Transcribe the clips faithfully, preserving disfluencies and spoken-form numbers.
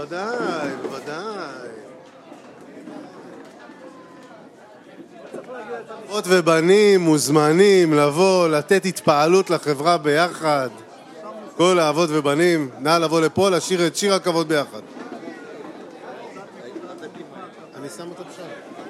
בוודאי, בוודאי. אבות ובנים מוזמנים לבוא, לתת התפעלות לחברה ביחד. כל האבות ובנים, נא לבוא לפה, לשיר את שיר הכבוד ביחד. אני שם אותו שם.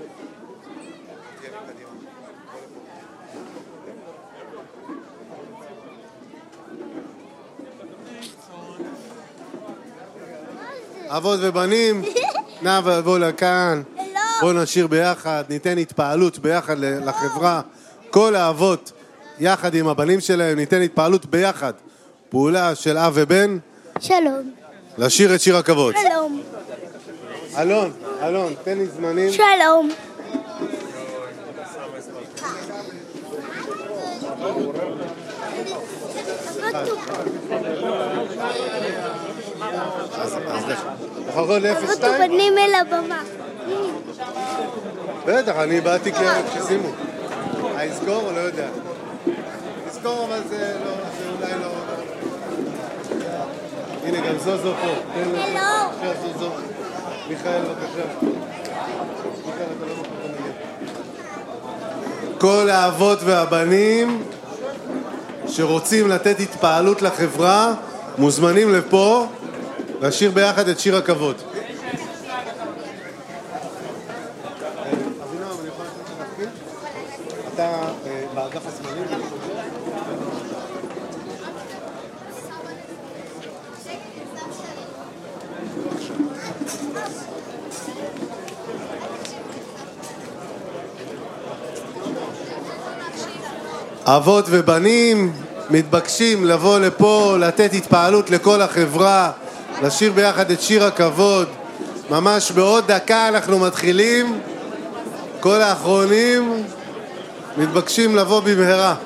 אבות ובנים, נא לבוא לכאן. בואו נשיר ביחד, ניתן התפעלות ביחד לחברה. כל האבות יחד עם הבנים שלהם, ניתן התפעלות ביחד. פעולה של אב ובן. שלום. לשיר את שיר הכבוד. שלום. אלון, אלון, תן לי זמנים. שלום. אז לך. לפחות לאפס שתיים? אבות ובנים אל הבמה. בטח, אני באתי כשימו. היזכור או לא יודע? יזכור, אבל זה לא, זה אולי לא... הנה, גם זוזו פה. הלו. עכשיו זוזו. מיכאל, בבקשה. מיכאל, אתה לא מוכר את המילים. כל האבות והבנים שרוצים לתת התפעלות לחברה, מוזמנים לפה לשיר ביחד את שיר הכבוד. אבינועם, אני יכול לתת לך תפקיד? אתה באגף השמאלי? אבות ובנים מתבקשים לבוא לפה, לתת התפעלות לכל החברה, לשיר ביחד את שיר הכבוד. ממש בעוד דקה אנחנו מתחילים. כל האחרונים מתבקשים לבוא במהרה.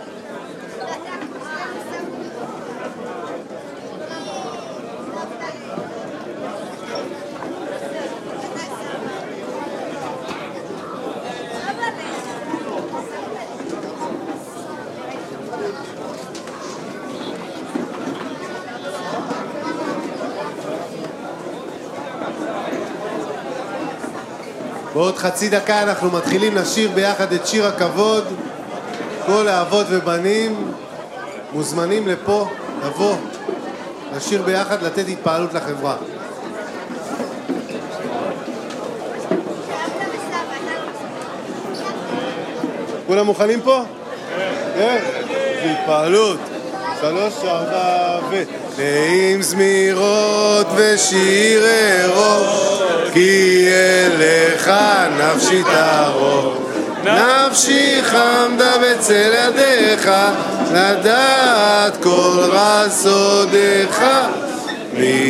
בעוד חצי דקה אנחנו מתחילים לשיר ביחד את שיר הכבוד. כל האבות ובנים מוזמנים לפה, לבוא, לשיר ביחד, לתת התפעלות לחברה. כולם מוכנים פה? כן. זה התפעלות. שלוש, ארבע, ו... נעים זמירות ושירי רוב, כי אליך נפשי תערוב. נפשי חמדה בצל ידיך, לדעת כל רע סודך.